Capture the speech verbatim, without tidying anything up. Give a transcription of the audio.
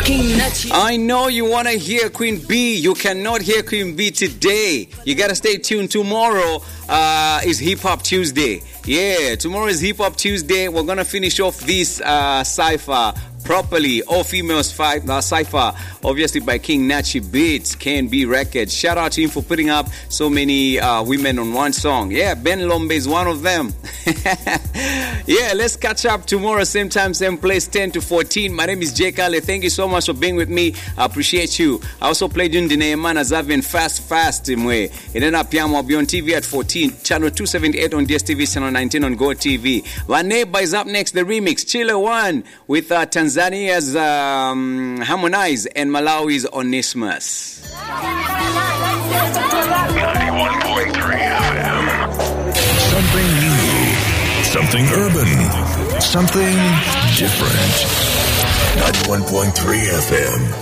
I know you want to hear Queen B. You cannot hear Queen B today. You got to stay tuned. Tomorrow uh, is Hip Hop Tuesday. Yeah, tomorrow is Hip Hop Tuesday. We're going to finish off this uh, cypher properly. All females fight uh, cypher, obviously by King Nachi Beats, Can Be Records. Shout out to him for putting up so many uh, women on one song. Yeah, Ben Lombe is one of them. Yeah, let's catch up tomorrow, same time, same place, ten to fourteen. My name is Jay Kale. Thank you so much for being with me. I appreciate you. I also played you in the name man as I've fast, fast. Mwe. And then up I'll be on T V at fourteen, channel two seventy-eight on D S T V, channel nineteen on Go T V. Waneba is up next, the remix, Chile One with uh, Tanzania's um, Harmonize and Malawi's Onesmus. ninety-one point three F M. Something new, something urban, something different. ninety-one point three F M.